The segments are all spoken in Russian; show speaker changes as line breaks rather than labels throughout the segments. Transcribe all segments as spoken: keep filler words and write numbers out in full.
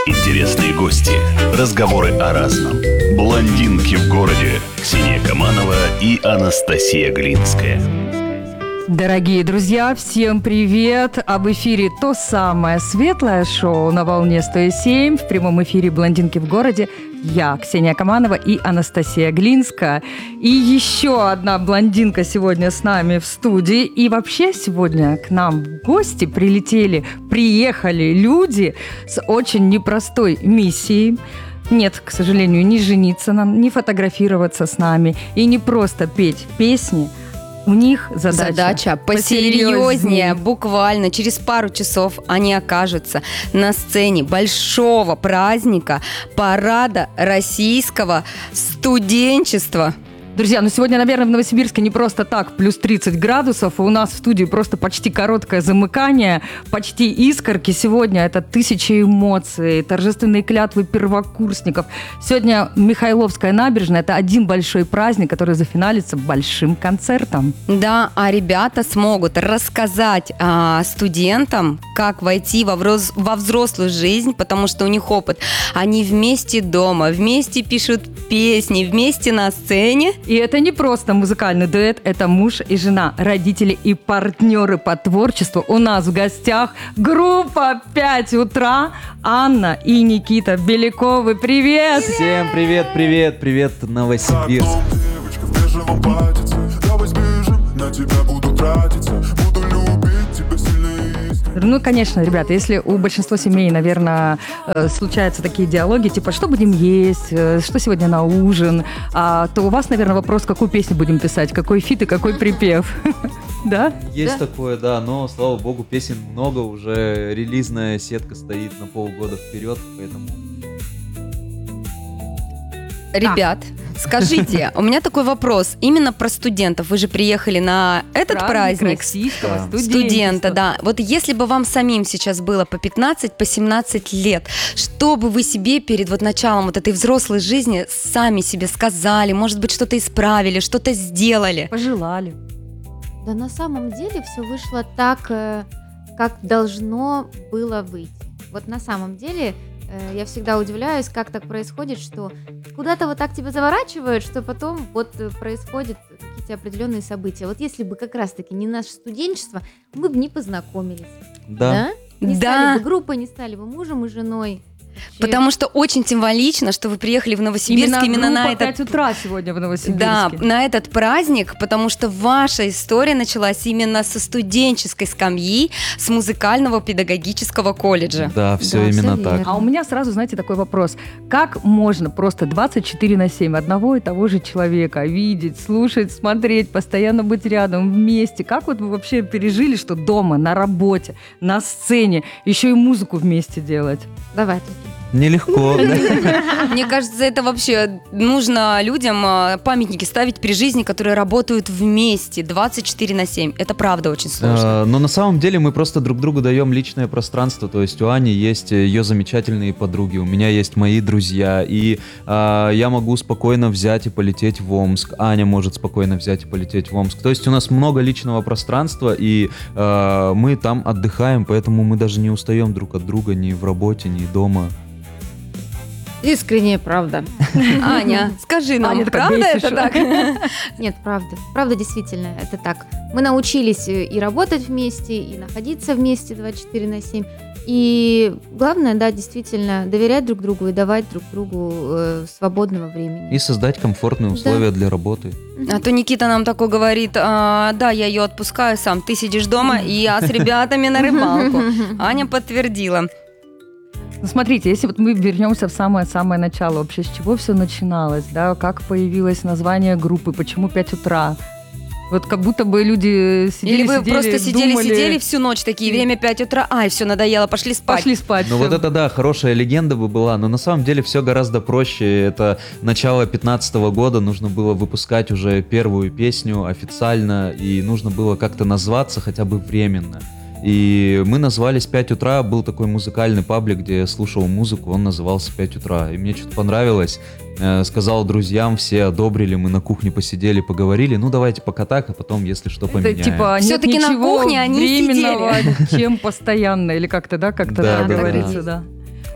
Интересные гости, разговоры о разном. Блондинки в городе. Ксения Каманова и Анастасия Глинская.
Дорогие друзья, всем привет! А в эфире то самое светлое шоу на волне сто семь. В прямом эфире «Блондинки в городе». Я, Ксения Каманова и Анастасия Глинская. И еще одна блондинка сегодня с нами в студии. И вообще сегодня к нам в гости прилетели, приехали люди с очень непростой миссией. Нет, к сожалению, не жениться нам, не фотографироваться с нами и не просто петь песни. У них задача,
задача посерьезнее. посерьезнее. Буквально через пару часов они окажутся на сцене большого праздника, парада российского студенчества.
Друзья, ну сегодня, наверное, в Новосибирске не просто так, плюс тридцать градусов. У нас в студии просто почти короткое замыкание, почти искорки. Сегодня это тысячи эмоций, торжественные клятвы первокурсников. Сегодня Михайловская набережная – это один большой праздник, который зафиналится большим концертом.
Да, а ребята смогут рассказать а, студентам, как войти во, вроз, во взрослую жизнь, потому что у них опыт. Они вместе дома, вместе пишут песни, вместе на сцене.
И это не просто музыкальный дуэт, это муж и жена, родители и партнеры по творчеству. У нас в гостях группа «пять утра», Анна и Никита Беляковы. Привет!
Всем привет, привет, привет, Новосибирск.
Девочка в бежевом платьице, давай сбежим, на тебя буду тратиться, буду любить тебя сильно.
Ну, конечно, ребята, если у большинства семей, наверное, случаются такие диалоги, типа, что будем есть, что сегодня на ужин, а, то у вас, наверное, вопрос, какую песню будем писать, какой фит и какой припев. Да?
Есть такое, да, но, слава богу, песен много, уже релизная сетка стоит на полгода вперед, поэтому...
Ребят, скажите, у меня такой вопрос. Именно про студентов. Вы же приехали на этот праздник, праздник
да.
студента, да. Вот если бы вам самим сейчас было по пятнадцать, по семнадцать лет, что бы вы себе перед вот началом вот этой взрослой жизни сами себе сказали, может быть, что-то исправили, что-то сделали?
Пожелали.
Да на самом деле все вышло так, как должно было выйти. Вот на самом деле... Я всегда удивляюсь, как так происходит, что куда-то вот так тебя заворачивают, что потом вот происходят какие-то определенные события. Вот если бы как раз-таки не наше студенчество, мы бы не познакомились.
Да.
Да? Не
Да.
стали бы группой, не стали бы мужем и женой.
Потому что очень символично, что вы приехали в Новосибирск именно, именно на этот...
пять утра сегодня в Новосибирске.
Да, на этот праздник, потому что ваша история началась именно со студенческой скамьи, с музыкального педагогического колледжа.
Да, все
Да,
именно
всё
так.
верно.
А у меня сразу, знаете, такой вопрос. Как можно просто двадцать четыре на семь одного и того же человека видеть, слушать, смотреть, постоянно быть рядом, вместе? Как вот вы вообще пережили, что дома, на работе, на сцене, еще и музыку вместе делать?
Давайте.
Нелегко, да?
Мне кажется, это вообще нужно людям а, памятники ставить при жизни, которые работают вместе двадцать четыре на семь. Это правда очень сложно.
А, Но на самом деле мы просто друг другу даем личное пространство. То есть у Ани есть ее замечательные подруги, у меня есть мои друзья. И а, я могу спокойно взять и полететь в Омск. Аня может спокойно взять и полететь в Омск. То есть у нас много личного пространства, и а, мы там отдыхаем, поэтому мы даже не устаем друг от друга ни в работе, ни дома.
Искренняя правда.
Аня, скажи нам,
Аня такая,
правда
бесишь.
это так?
Нет, правда. Правда, действительно, это так. Мы научились и работать вместе, и находиться вместе двадцать четыре на семь. И главное, да, действительно, доверять друг другу и давать друг другу э, свободного времени.
И создать комфортные условия
Да.
для работы.
А то Никита нам такой говорит, а, да, я ее отпускаю сам, ты сидишь дома, и я с ребятами на рыбалку. Аня подтвердила.
Ну, смотрите, если вот мы вернемся в самое-самое начало, вообще с чего все начиналось, да, как появилось название группы, почему пять утра? Вот как будто бы люди сидели,
Или вы
сидели,
просто
думали,
сидели-сидели всю ночь, такие, время пять утра, ай, все, надоело, пошли спать.
пошли спать.
Ну
всё.
вот это да, хорошая легенда бы была, но на самом деле все гораздо проще. Это начало пятнадцатого года, нужно было выпускать уже первую песню официально, и нужно было как-то назваться хотя бы временно. И мы назвались «пять утра», был такой музыкальный паблик, где я слушал музыку, он назывался «пять утра». И мне что-то понравилось, э, сказал друзьям, все одобрили, мы на кухне посидели, поговорили, ну давайте пока так, а потом, если что, поменяем.
Это типа нет
Всё-таки на
ничего
кухне они
временного, чем постоянно, или как-то, да, как-то
Да,
да,
да,
говорится,
да.
да.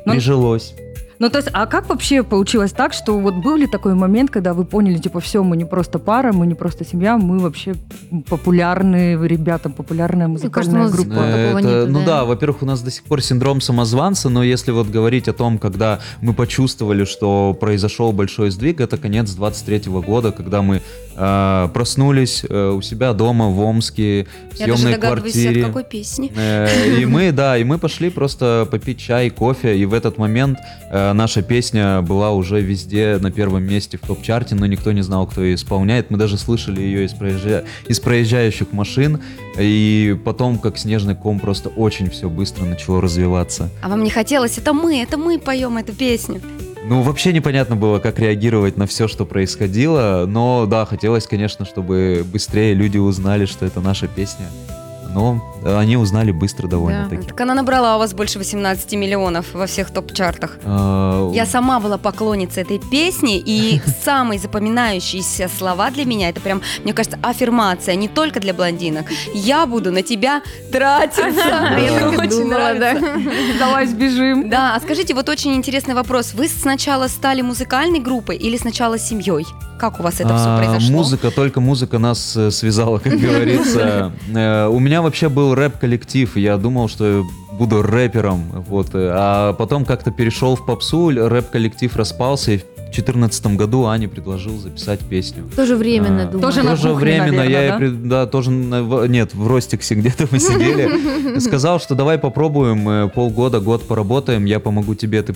Ну,
Прижилось.
Ну, то есть, а как вообще получилось так, что вот был ли такой момент, когда вы поняли, типа, все, мы не просто пара, мы не просто семья, мы вообще популярные ребята, популярная музыкальная
кажется, у нас
группа?
такого
Это,
нету,
ну
да?
да, во-первых, у нас до сих пор синдром самозванца, но если вот говорить о том, когда мы почувствовали, что произошел большой сдвиг, это конец двадцать третьего года, когда мы э, проснулись э, у себя дома в Омске, в
Я даже
съемной
догадываюсь,
квартире.
от какой песни.
Э, И мы, да, и мы пошли просто попить чай, кофе, и в этот момент э, наша песня была уже везде на первом месте в топ-чарте, но никто не знал, кто ее исполняет. Мы даже слышали ее из, проезжа... из проезжающих машин, и потом, как снежный ком, просто очень все быстро начало развиваться.
А вам не хотелось? Это мы, это мы поем эту песню.
Ну, вообще непонятно было, как реагировать на все, что происходило, но да, хотелось, конечно, чтобы быстрее люди узнали, что это наша песня. Но они узнали быстро довольно-таки.
Так она набрала у вас больше восемнадцати миллионов во всех топ-чартах.
А,
Я сама была поклонницей этой песни, и самые запоминающиеся слова для меня, это прям, мне кажется, аффирмация, не только для блондинок. Я буду на тебя тратиться. Мне
Я так и
очень
думала,
нравится.
Давай сбежим.
Да, а скажите, вот очень интересный вопрос. Вы сначала стали музыкальной группой или сначала семьей? Как у вас это все
а,
произошло?
Музыка, только музыка нас э, связала, как говорится. Э, У меня вообще был рэп-коллектив, я думал, что буду рэпером, вот. А потом как-то перешел в попсу, рэп-коллектив распался, и в две тысячи четырнадцатом году Ане предложил записать песню.
Тоже временно,
А,
думаю.
Тоже на
Тоже
кухне,
временно,
наверное,
я
да?
и при- да, тоже, на- в- нет, в Ростиксе где-то мы сидели. Сказал, что давай попробуем, э, полгода, год поработаем, я помогу тебе, ты